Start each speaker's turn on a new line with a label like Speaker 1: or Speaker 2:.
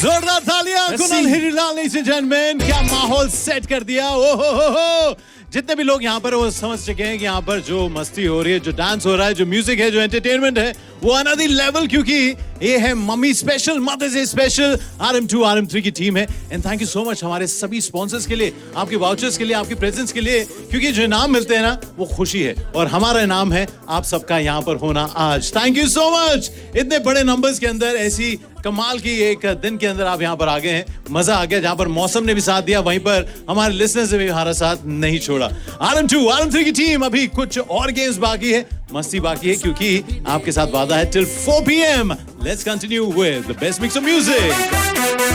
Speaker 1: जोरदार तालियां Kunal Hirilal, ladies and gentleman, क्या माहौल सेट कर दिया। ओहो, जितने भी लोग यहाँ पर वो समझ चुके हैं कि यहाँ पर जो मस्ती हो रही है, जो डांस हो रहा है, जो म्यूजिक है, जो एंटरटेनमेंट है, वो अनदर लेवल, क्योंकि ये है mummy special, mother's day special, RM2 RM3 की टीम है। And thank you so much हमारे सभी स्पॉन्सर्स के लिए, आपके वाउचर्स के लिए, आपकी प्रेजेंस के लिए, क्योंकि जो इनाम मिलते हैं ना, वो खुशी है और हमारा इनाम है आप सबका यहाँ पर होना आज। Thank you so much. इतने बड़े नंबर्स के अंदर ऐसी कमाल की एक दिन के अंदर आप यहाँ पर आ गए हैं, मजा आ गया। जहां पर मौसम ने भी साथ दिया, वहीं पर हमारे लिसनर्स ने भी हमारा साथ नहीं छोड़ा। RM2 RM3 की टीम, अभी कुछ और गेम्स बाकी है, मस्ती बाकी है, क्योंकि आपके साथ वादा है till 4 PM। Let's continue with the best mix of music.